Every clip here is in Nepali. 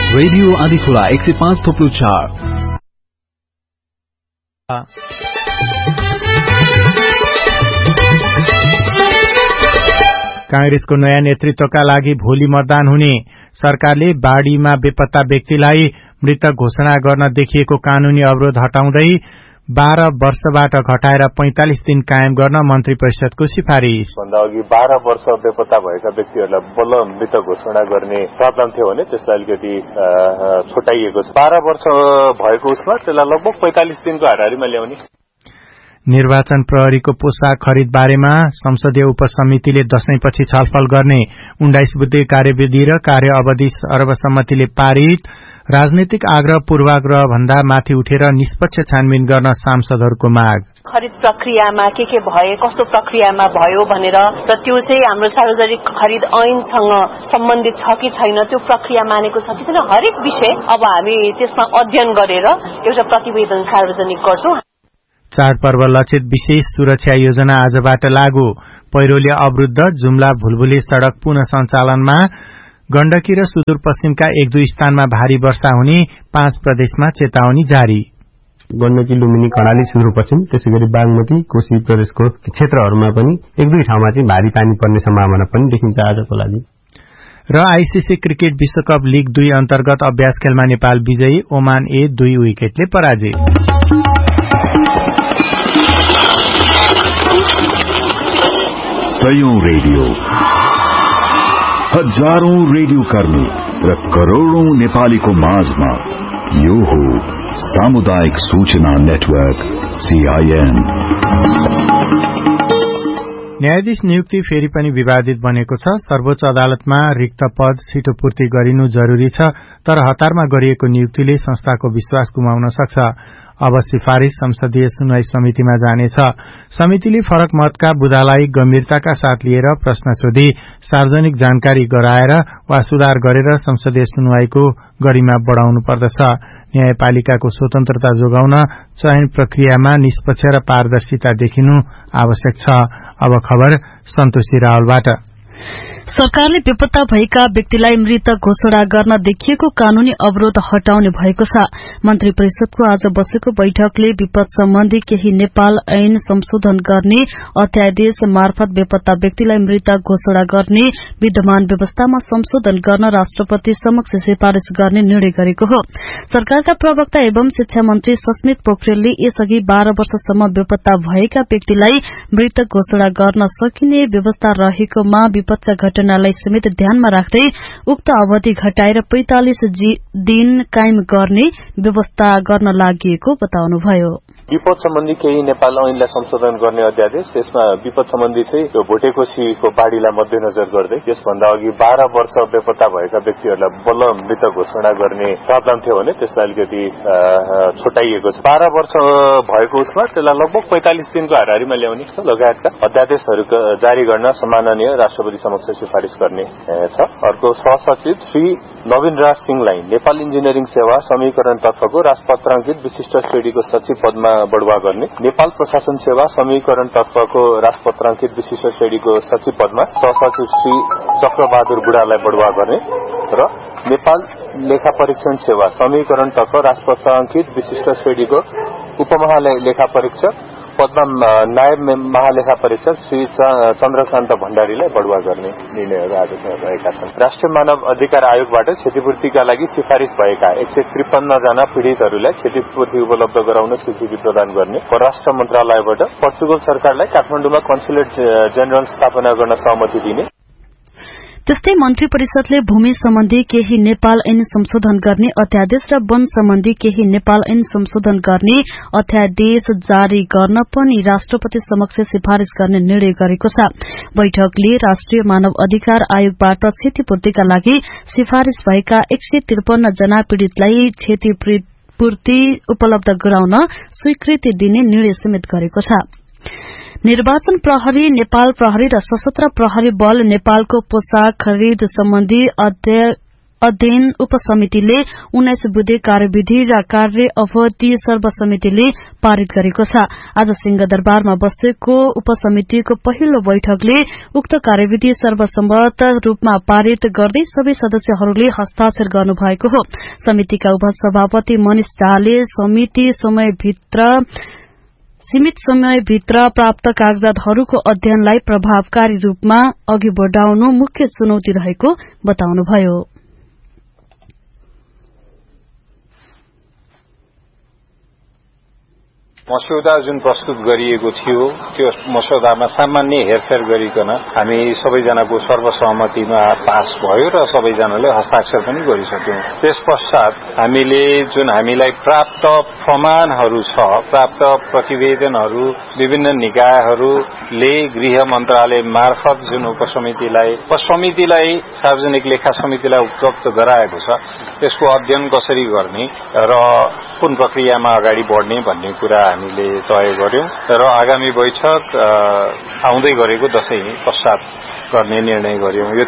रेडियो आदिखोला 105.4। कांग्रेसको नयाँ नेतृत्वका लागि भोलि मतदान हुने। सरकारले बाढ़ीमा बेपत्ता व्यक्तिलाई मृत घोषणा गर्न देखिएको कानूनी अवरोध हटाउँदै 12 वर्षबाट घटाएर 45 दिन कायम गर्न मन्त्री परिषदको सिफारिस। भन्दा अघि 12 वर्ष बेपत्ता भएका व्यक्तिहरूलाई बल्ल मृत घोषणा गर्ने प्रावधान थियो भने त्यसलाई अलिकति छोटाइएको छ। 12 वर्ष भएको उसमा त्यसलाई लगभग 45 दिनको हाराहारीमा ल्याउने। निर्वाचन प्रहरीको पोसाक खरिद बारेमा संसदीय उपसमितिले दशैंपछि छलफल गर्ने। 19 बुद्धे कार्यविधि र कार्य अवधि सर्वसम्मतिले पारित। राजनीतिक आग्रह पूर्वाग्रह भन्दा माथि उठेर निष्पक्ष छानबिन गर्न सांसदहरूको माग। खरिद प्रक्रियामा के भयो, कस्तो प्रक्रियामा भयो भनेर र त्यो चाहिँ हाम्रो सार्वजनिक खरिद ऐनसँग सम्बन्धित छ कि छैन, त्यो प्रक्रिया मानेको छ कि छैन, हरेक विषय अब हामी त्यसमा अध्ययन गरेर एउटा प्रतिवेदन सार्वजनिक गर्छौं। चाडपर्व लक्षित विशेष सुरक्षा योजना आजबाट लागू। पहिरोले अवरुद्ध जुम्ला भुलभुले सड़क पुनः सञ्चालनमा। गण्डकी र सुदूरपश्चिमका 1-2 स्थानमा भारी वर्षा हुने। 5 प्रदेशमा चेतावनी जारी। गण्डकी, लुम्बिनी, कर्णाली, सुदूरपश्चिम त्यसैगरी बागमती, कोशी प्रदेशको क्षेत्रहरूमा पनि 1-2 ठाउँमा चाहिँ भारी पानी पर्ने सम्भावना पनि देखिन्छ आजको लागि। र आईसीसी क्रिकेट विश्वकप लीग 2 अन्तर्गत अभ्यास खेलमा नेपाल विजयी। ओमान ए 2 विकेटले पराजय। सयौं रेडियो, हजारौं रेडियो कर्मी र करोड़ौं नेपालीको माझमा यो हो सामुदायिक सूचना नेटवर्क CIN। न्यायाधीश नियुक्ति फेरि पनि विवादित बनेको छ। सर्वोच्च अदालतमा रिक्त पद छिटो पूर्ति गरिनु जरूरी छ, तर हतारमा गरिएको नियुक्तिले संस्थाको विश्वास गुमाउन सक्छ। अब सिफारिश संसदीय सुनवाई समितिमा जानेछ। समितिले फरक मतका बुदालाई गम्भीरताका साथ लिएर प्रश्न सोधी सार्वजनिक जानकारी गराएर वा सुधार गरेर संसदीय सुनवाईको गरिमा बढ़ाउनु पर्दछ। न्यायपालिकाको स्वतन्त्रता जोगाउन चयन प्रक्रियामा निष्पक्ष र पारदर्शिता देखिनु आवश्यक छ। अब खबर सन्तोषी रावलबाट। सरकारले बेपत्ता भएका व्यक्तिलाई मृत घोषणा गर्न देखिएको कानूनी अवरोध हटाउने भएको छ। मन्त्री परिषदको आज बसेको बैठकले विपद सम्बन्धी केही नेपाल ऐन संशोधन गर्ने अध्यादेश मार्फत बेपत्ता व्यक्तिलाई मृत घोषणा गर्ने विद्यमान व्यवस्थामा संशोधन गर्न राष्ट्रपति समक्ष सिफारिश गर्ने निर्णय गरेको हो। सरकारका प्रवक्ता एवं शिक्षा मन्त्री सस्मित पोखरेलले यसअघि 12 वर्षसम्म बेपत्ता भएका व्यक्तिलाई मृत घोषणा गर्न सकिने व्यवस्था रहेकोमा विपदका घटनालाई समेत ध्यानमा राख्दै उक्त अवधि घटाएर 45 दिन कायम गर्ने व्यवस्था गर्न लागि बताउनुभयो। विपद सम्बन्धी केही नेपाल ऐनलाई संशोधन गर्ने अध्यादेश, त्यसमा विपद सम्बन्धी चाहिँ यो भोटेकोशीको बाढ़ीलाई मध्यनजर गर्दै यसभन्दा अघि 12 वर्ष बेपत्ता भएका व्यक्तिहरूलाई बल्ल मृत घोषणा गर्ने प्रावधान थियो भने त्यसलाई अलिकति छोटाइएको छ। 12 वर्ष भएको उसमा त्यसलाई लगभग 45 दिनको हाराहारीमा ल्याउने लगायतका अध्यादेशहरू जारी गर्न सम्माननीय राष्ट्रपति समक्ष सिफारिश गर्ने छ। अर्को, सहसचिव श्री नवीन राज सिंहलाई नेपाल इन्जिनियरिङ सेवा समीकरण तत्वको राजपत्राङ्कित विशिष्ट श्रेणीको सचिव पदमा बढुवा गर्ने। नेपाल प्रशासन सेवा समीकरण तत्वको राजपत्राङ्कित विशिष्ट श्रेणीको सचिव पदमा सहसचिव श्री चक्रबहादुर बुढालाई बढुवा गर्ने र नेपाल लेखा परीक्षण सेवा समीकरण तत्व राजपत्राङ्कित विशिष्ट श्रेणीको उपमहालेखा परीक्षक पदमा नायब महालेखा परीक्षक श्री चन्द्रकान्त भण्डारीलाई बढुवा गर्ने निर्णयहरू आज रहेका छन्। राष्ट्रिय मानव अधिकार आयोगबाट क्षतिपूर्तिका लागि सिफारिश भएका 153 जना पीड़ितहरूलाई क्षतिपूर्ति उपलब्ध गराउन स्वीकृति प्रदान गर्ने। परराष्ट्र मन्त्रालयबाट पोर्चुगल सरकारलाई काठमाडौँमा कन्सुलेट जेनरल स्थापना गर्न सहमति दिने। त्यस्तै मन्त्री परिषदले भूमि सम्बन्धी केही नेपाल ऐन संशोधन गर्ने अध्यादेश र वन सम्बन्धी केही नेपाल ऐन संशोधन गर्ने अध्यादेश जारी गर्न पनि राष्ट्रपति समक्ष सिफारिश गर्ने निर्णय गरेको छ। बैठकले राष्ट्रिय मानव अधिकार आयोगबाट क्षतिपूर्तिका लागि सिफारिश भएका 153 जना पीड़ितलाई क्षतिपूर्ति उपलब्ध गराउन स्वीकृति दिने निर्णय समेत गरेको छ। निर्वाचन प्रहरी, नेपाल प्रहरी र सशस्त्र प्रहरी बल नेपालको पोसाक खरिद सम्बन्धी अध्ययन उपसमितिले 19 बुधे कार्यविधि र कार्य अवधि सर्वसमितिले पारित गरेको छ। आज सिंहदरबारमा बसेको उपसमितिको पहिलो बैठकले उक्त कार्यविधि सर्वसम्मत रूपमा पारित गर्दै सबै सदस्यहरूले हस्ताक्षर गर्नुभएको हो। समितिका उपसभापति मनिष झाले सीमित समयभित्र प्राप्त कागजातहरूको अध्ययनलाई प्रभावकारी रूपमा अघि बढ़ाउनु मुख्य चुनौती रहेको बताउनुभयो। मस्यौदा जुन प्रस्तुत गरिएको थियो त्यो मस्यौदामा सामान्य हेरफेर गरिकन हामी सबैजनाको सर्वसहमतिमा पास भयो र सबैजनाले हस्ताक्षर पनि गरिसक्यौं। त्यसपश्चात हामीले जुन हामीलाई प्राप्त प्रमाणहरू छ, प्राप्त प्रतिवेदनहरू विभिन्न निकायहरूले गृह मन्त्रालय मार्फत जुन उपसमितिलाई सार्वजनिक लेखा समितिलाई उपलब्ध गराएको छ त्यसको अध्ययन कसरी गर्ने र कुन प्रक्रियामा अगाडि बढ्ने भन्ने कुरा हामीले तय गर्यौं र आगामी बैठक आउँदै गरेको दशैं पश्चात गर्ने निर्णय गर्यौं।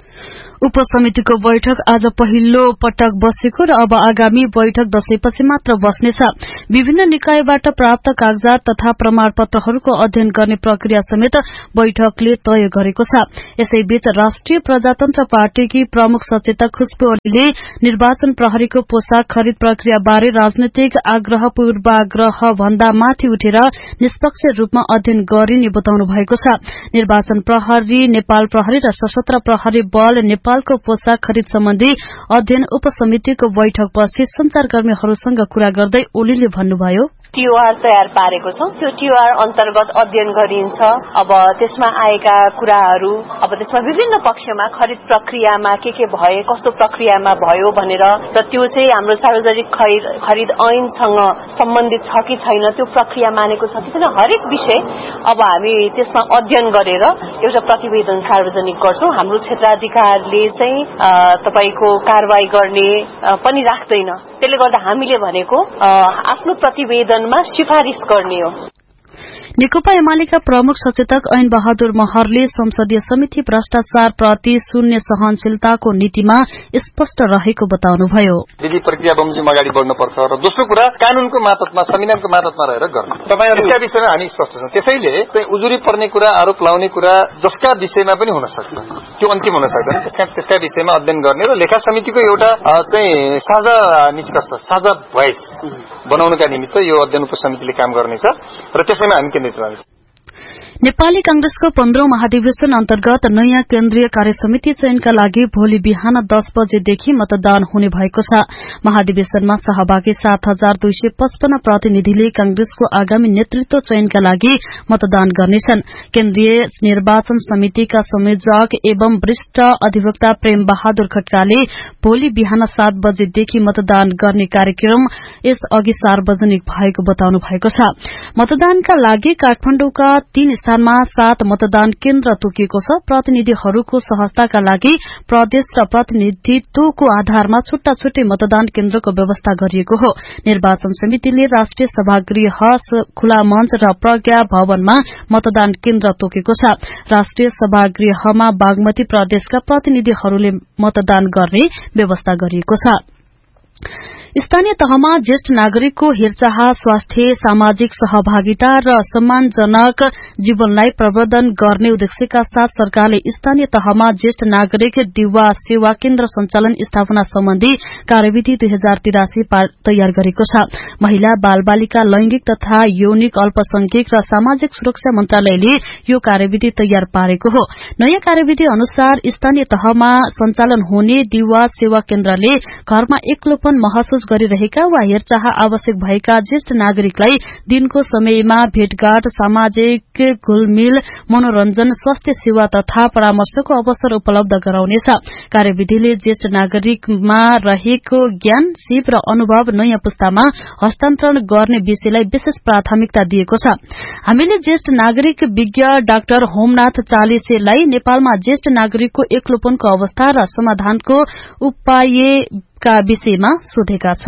उपसमितिको बैठक आज पहिलो पटक बसेको र अब आगामी बैठक दशैंपछि मात्र बस्नेछ। विभिन्न निकायबाट प्राप्त कागजात तथा प्रमाणपत्रहरूको अध्ययन गर्ने प्रक्रिया समेत बैठकले तय गरेको छ। यसैबीच राष्ट्रिय प्रजातन्त्र पार्टीकी प्रमुख सचेतक खुशबु ओलीले निर्वाचन प्रहरीको पोशाक खरिद प्रक्रिया बारे राजनैतिक आग्रह पूर्वाग्रह भन्दा माथि उठेर निष्पक्ष रूपमा अध्ययन गरिने बताउनु भएको छ। निर्वाचन प्रहरी, नेपाल प्रहरी र सशस्त्र प्रहरी बल नेपालको पोशाक खरिद सम्बन्धी अध्ययन उपसमितिको बैठकपछि संचारकर्मीहरूसँग कुरा गर्दै ओलीले भन्नुभयो, टीओआर तयार पारेको छौं। त्यो टीओआर अन्तर्गत अध्ययन गरिन्छ। अब त्यसमा आएका कुराहरू, अब त्यसमा विभिन्न पक्षमा खरिद प्रक्रियामा के भए, कस्तो प्रक्रियामा भयो भनेर र त्यो चाहिँ हाम्रो सार्वजनिक खरिद ऐनसँग सम्बन्धित छ कि छैन, त्यो प्रक्रिया मानेको छ कि छैन, हरेक विषय अब हामी त्यसमा अध्ययन गरेर एउटा प्रतिवेदन सार्वजनिक गर्छौं। हाम्रो क्षेत्राधिकारले चाहिँ तपाईको कारबाही गर्ने पनि राख्दैन। त्यसले गर्दा हामीले भनेको आफ्नो प्रतिवेदनमा सिफारिश गर्ने हो। नेकपा एमालेका प्रमुख सचेतक ऐन बहादुर महरले संसदीय समिति भ्रष्टाचार प्रति शून्य सहनशीलताको नीतिमा स्पष्ट रहेको बताउनुभयो। विधि प्रक्रिया बमोजिम अगाडि बढ्नुपर्छ र दोस्रो कुरा कानूनको मातहतमा, संविधानको मातहतमा रहेर गर्नु। तपाईहरुका विषयमा हामी स्पष्ट छौं। त्यसैले चाहिँ उजुरी पर्ने कुरा, आरोप लाउने कुरा जसका विषयमा पनि हुन सक्छ, त्यो अन्तिम हुन सक्दैन। त्यसका विषयमा अध्ययन गर्ने र लेखा समितिको एउटा चाहिँ साझा निष्कर्ष, साझा भोइस बनाउनका निमित्त यो अध्ययन उपसमितिले काम गर्नेछ र त्यसैमा हामी नेपाली कांग्रेसको 15औं महाधिवेशन अन्तर्गत नयाँ केन्द्रीय कार्यसमिति चयनका लागि भोलि बिहान 10 बजेदेखि मतदान हुने भएको छ। महाधिवेशनमा सहभागी 7255 प्रतिनिधिले कांग्रेसको आगामी नेतृत्व चयनका लागि मतदान गर्नेछन्। केन्द्रीय निर्वाचन समितिका संयोजक एवं वरिष्ठ अधिवक्ता प्रेम बहादुर खड्काले भोलि बिहान 7 बजेदेखि मतदान गर्ने कार्यक्रम यसअघि सार्वजनिक भएको बताउनु भएको छ। मतदानका लागि काठमाडौँका 3 स्थानमा 7 मतदान केन्द्र तोकिएको छ। प्रतिनिधिहरूको सहजताका लागि प्रदेश र प्रतिनिधित्वको आधारमा छुट्टा छुट्टै मतदान केन्द्रको व्यवस्था गरिएको हो। निर्वाचन समितिले राष्ट्रिय सभागृह, खुला मञ्च र प्रज्ञा भवनमा मतदान केन्द्र तोकेको छ। राष्ट्रिय सभागृहमा बागमती प्रदेशका प्रतिनिधिहरूले मतदान गर्ने व्यवस्था गरिएको छ। स्थानीय तहमा ज्येष्ठ नागरिकको हेरचाह, स्वास्थ्य, सामाजिक सहभागिता र सम्मानजनक जीवनलाई प्रवर्धन गर्ने उद्देश्यका साथ सरकारले स्थानीय तहमा ज्येष्ठ नागरिक दिवा सेवा केन्द्र सञ्चालन स्थापना सम्बन्धी कार्यविधि 2083 तयार गरेको छ। महिला, बाल बालिका, लैंगिक तथा यौनिक अल्पसंख्यक र सामाजिक सुरक्षा मन्त्रालयले यो कार्यविधि तयार पारेको हो। नयाँ कार्यविधि अनुसार स्थानीय तहमा सञ्चालन हुने दिवा सेवा केन्द्रले घरमा एक्लोपन महसुस गरिरहेका वा हेरचाह आवश्यक भएका ज्येष्ठ नागरिकलाई दिनको समयमा भेटघाट, सामाजिक घुलमिल, मनोरञ्जन, स्वास्थ्य सेवा तथा परामर्शको अवसर उपलब्ध गराउनेछ। कार्यविधिले ज्येष्ठ नागरिकमा रहेको ज्ञान, सिप र अनुभव नयाँ पुस्तामा हस्तान्तरण गर्ने विषयलाई विशेष प्राथमिकता दिएको छ। हामीले ज्येष्ठ नागरिक विज्ञ डाक्टर होमनाथ चालिसेलाई नेपालमा ज्येष्ठ नागरिकको एक्लोपनको अवस्था र समाधानको उपायका विषयमा सोधेका छौं।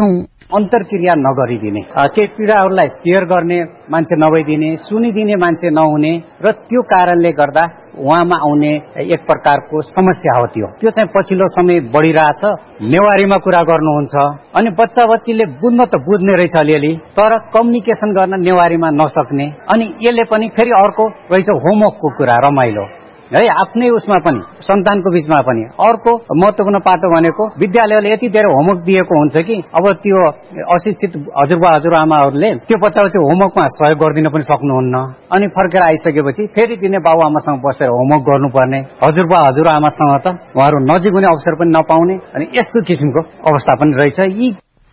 अन्तर्क्रिया नगरिदिने, केही पीडाहरूलाई शेयर गर्ने मान्छे नभइदिने, सुनिदिने मान्छे नहुने र त्यो कारणले गर्दा उहाँमा आउने एक प्रकारको समस्या हो। त्यो चाहिँ पछिल्लो समय बढिरहेछ। नेवारीमा कुरा गर्नुहुन्छ अनि बच्चा बच्चीले बुझ्न त बुझ्ने रहेछ अलिअलि, तर कम्युनिकेसन गर्न नेवारीमा नसक्ने। अनि यसले पनि फेरि अर्को रहेछ होमवर्कको कुरा, रमाइलो है आफ्नै उसमा पनि सन्तानको बीचमा पनि। अर्को महत्त्वपूर्ण पाटो भनेको विद्यालयले यति धेरै होमवर्क दिएको हुन्छ कि अब त्यो अशिक्षित हजुरबा हजुरआमाहरूले त्यो बच्चालाई होमवर्कमा सहयोग गरिदिन पनि सक्नुहुन्न। अनि फर्केर आइसकेपछि फेरि दिने बाबुआमासँग बसेर होमवर्क गर्नुपर्ने, हजुरबा हजुरआमासँग त उहाँहरू नजिक हुने अवसर पनि नपाउने। अनि यस्तो किसिमको अवस्था पनि रहेछ। यी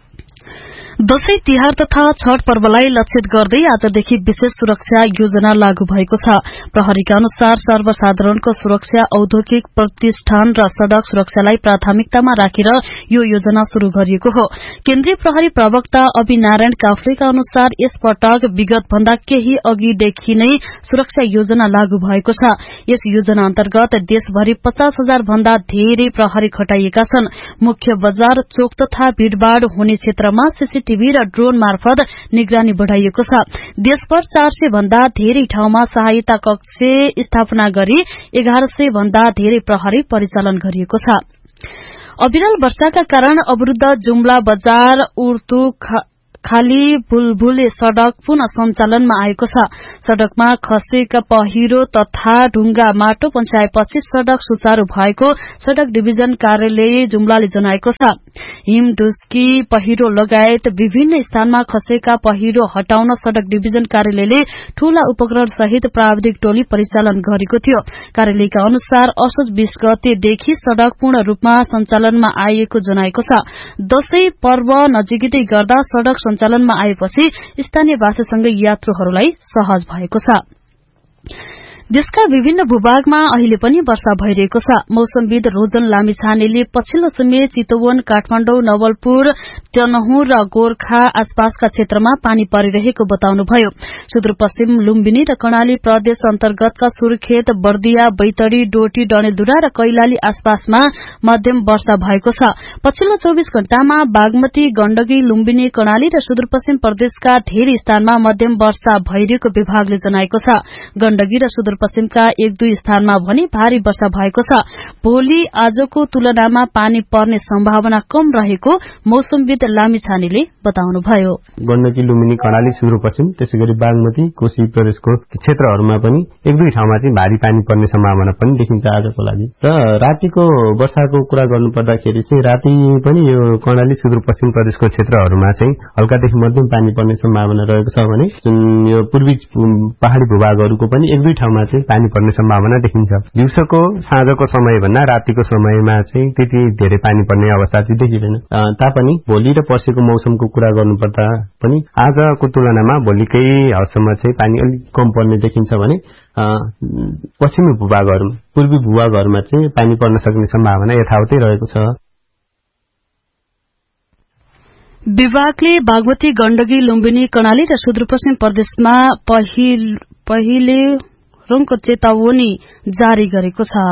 दशैं तिहार तथा छठ पर्वलाई लक्षित गर्दै आजदेखि विशेष सुरक्षा योजना लागू भएको छ। प्रहरीका अनुसार सर्वसाधारणको सुरक्षा, औद्योगिक प्रतिष्ठान र सड़क सुरक्षालाई प्राथमिकतामा राखेर यो योजना शुरू गरिएको हो। केन्द्रीय प्रहरी प्रवक्ता अभिनारायण काफ्लेका अनुसार यस पटक विगत भन्दा केही अघिदेखि नै सुरक्षा योजना लागू भएको छ। यस योजना अन्तर्गत देशभरि 50,000 भन्दा धेरै प्रहरी खटाइएका छन्। मुख्य बजार, चोक तथा भीड़भाड़ हुने क्षेत्रमा सीसीटीभी र ड्रोन मार्फत निगरानी बढ़ाइएको छ। देशभर 400 भन्दा धेरै ठाउँमा सहायता कक्ष स्थापना गरी 1100 भन्दा धेरै प्रहरी परिचालन गरिएको छ। अविरल वर्षाका कारण अवरूद्ध जुम्ला बजार उर्तु खाली बुलबुले सड़क पुनः सञ्चालनमा आएको छ। सड़कमा खसेका पहिरो तथा ढुंगा माटो पन्छाएपछि सड़क सुचारू भएको सड़क डिभिजन कार्यालय जुम्लाले जनाएको छ। हिम, डुस्की, पहिरो लगायत विभिन्न स्थानमा खसेका पहिरो हटाउन सड़क डिभिजन कार्यालयले ठूला उपकरण सहित प्राविधिक टोली परिचालन गरेको थियो। कार्यालयका अनुसार असोज 20 गतेदेखि सड़क पूर्ण रूपमा सञ्चालनमा आएको जनाएको छ। दशैं पर्व नजिकै गर्दा सड़क सञ्चालनमा आएपछि स्थानीयवासीसँगै यात्रुहरूलाई सहज भएको छ। देशका विभिन्न भूभागमा अहिले पनि वर्षा भइरहेको छ। मौसमविद रोजन लामिछानेले पछिल्लो समय चितवन, काठमाडौँ, नवलपुर, तनहुर र गोर्खा आसपासका क्षेत्रमा पानी परिरहेको बताउनुभयो। सुदूरपश्चिम लुम्बिनी र कर्णाली प्रदेश अन्तर्गतका सुर्खेत, बर्दिया, बैतडी, डोटी, डडेलधुरा र कैलाली आसपासमा मध्यम वर्षा भएको छ। पछिल्लो 24 घण्टामा बागमती, गण्डकी, लुम्बिनी, कर्णाली र सुदूरपश्चिम प्रदेशका धेरै स्थानमा मध्यम वर्षा भइरहेको विभागले जनाएको छ। गण्डकी र सुदूरपश्चिमका 1-2 स्थानमा भने भारी वर्षा भएको छ। भोलि आजको तुलनामा पानी पर्ने सम्भावना कम रहेको मौसमविद लामिछानेले बताउनुभयो। गण्डकी, लुम्बिनी, कर्णाली, सुदूरपश्चिम त्यसैगरी बागमती, कोशी प्रदेशको क्षेत्रहरूमा पनि 1-2 ठाउँमा चाहिँ भारी पानी पर्ने सम्भावना पनि देखिन्छ आजको लागि। र रातिको वर्षाको कुरा गर्नुपर्दाखेरि चाहिँ राति पनि यो कर्णाली, सुदूरपश्चिम प्रदेशको क्षेत्रहरूमा चाहिँ हल्कादेखि मध्यम पानी पर्ने सम्भावना रहेको छ भने यो पूर्वी पहाड़ी भूभागहरूको पनि 1-2 ठाउँमा चाहिँ पानी पर्ने सम्भावना देखिन्छ। दिउँसोको साँझको समय भन्दा रातिको समयमा चाहिँ त्यति धेरै पानी पर्ने अवस्था चाहिँ देखिँदैन। तापनि भोलि र पर्सिको मौसमको कुरा गर्नुपर्दा पनि आजको तुलनामा भोलिकै हदसम्म चाहिँ पानी अलिक कम पर्ने देखिन्छ भने पश्चिमी भूभागहरूमा, पूर्वी भूभागहरूमा चाहिँ पानी पर्न सक्ने सम्भावना यथावतै रहेको छ। विभागले बागमती, गण्डकी, लुम्बिनी, कर्णाली र सुदूरपश्चिम प्रदेशमा पहिले रङको चेतावनी जारी गरेको छ।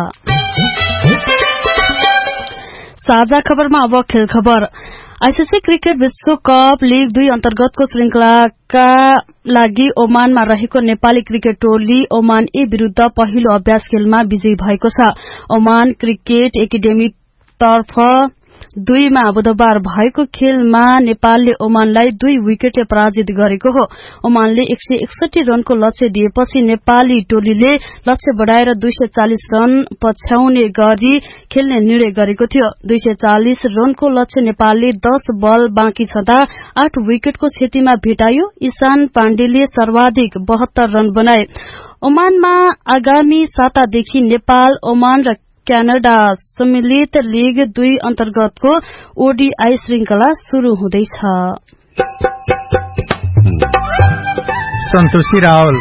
साझा खबरमा अब खेल खबर। आईसीसी क्रिकेट विश्वकप लीग 2 अन्तर्गतको श्रृंखलाका लागि ओमानमा रहेको नेपाली क्रिकेट टोली ओमान ए विरूद्ध पहिलो अभ्यास खेलमा विजयी भएको छ। ओमान क्रिकेट एकाडेमी तर्फ 2 बुधबार भएको खेलमा नेपालले ओमानलाई 2 विकेटले पराजित गरेको हो। ओमानले 161 रनको लक्ष्य दिएपछि नेपाली टोलीले लक्ष्य बढ़ाएर 240 रन पछ्याउने गरी खेल्ने निर्णय गरेको थियो। 240 रनको लक्ष्य नेपालले 10 बल बाँकी छँदा 8 विकेटको क्षतिमा भेटायो। ईशान पाण्डेले सर्वाधिक 72 रन बनाए। ओमानमा आगामी सातादेखि नेपाल, ओमान र क्यानाडा सम्मिलित लीग 2 अन्तर्गतको ओडीआई श्रृंखला शुरू हुँदैछ। सन्तोषी रावल।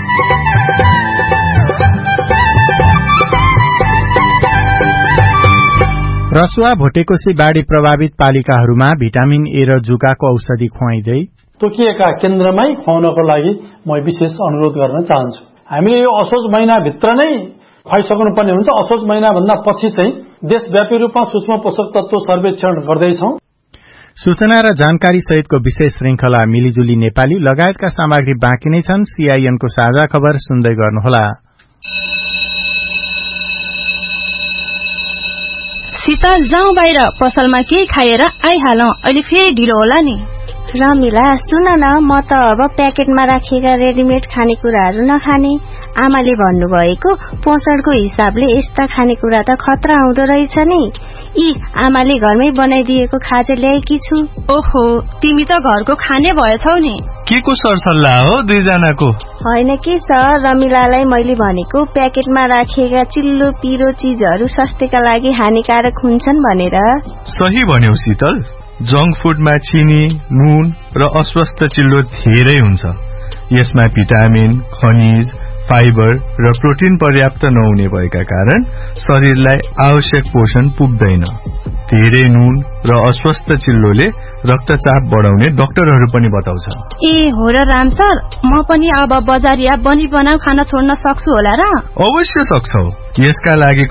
रसुवा, भोटेकोशी बाढ़ी प्रभावित पालिकाहरूमा भिटामिन ए र जुकाको औषधि खुवाइदै तोकिएका केन्द्रमै खुवाउनको लागि म विशेष अनुरोध गर्न चाहन्छु। हामीले यो असोज महिनाभित्र नै खुवाइसक्नुपर्ने हुन्छ। असोज महिनाभन्दा पछि चाहिँ देशव्यापी रूपमा सूक्ष्म पोषक तत्व सर्वेक्षण गर्दैछौं। सूचना र जानकारी सहितको विशेष श्रृंखला मिलिजुली नेपाली लगायतका सामग्री बाँकी नै छन्। CIN को साझा खबर सुन्दै गर्नुहोला। शीतल जाउँ बाहिर, पसलमा केही खाएर आइहालौं, अहिले फेरि ढिलो होला नि। रमिला सुन न, म त अब प्याकेटमा राखिएका रेडिमेड खानेकुराहरू नखाने। आमाले भन्नुभएको पोषणको हिसाबले यस्ता खानेकुरा त खतरा हुँदो रहेछ नि। आमाले घरमै बनाइदिएको खाजा ल्याएकी छु। ओहो, तिमी त घरको खाने भएछौ नि। के को सरसल्लाह हो दुईजनाको? होइन के सर, रमिलालाई मैले भनेको प्याकेटमा राखिएका चिल्लो पिरो चीजहरू स्वास्थ्यका लागि हानिकारक हुन्छन् भनेर। सही भन्यौ शीतल, जंक फूडमा चिनी, नुन र अस्वस्थ चिल्लो धेरै हुन्छ। यसमा भिटामिन, खनिज, फाइबर र प्रोटिन पर्याप्त नहुने भएका कारण शरीरलाई आवश्यक पोषण पुग्दैन। धेरै नुन र अस्वस्थ चिल्लोले रक्तचाप बढाउने डाक्टरहरू पनि बताउँछ। हो र राम सर, म पनि अब बजारिया बनी बनाऊ खाना छोड्न सक्छु होला र? अवश्य सक्छौ। यसका लागि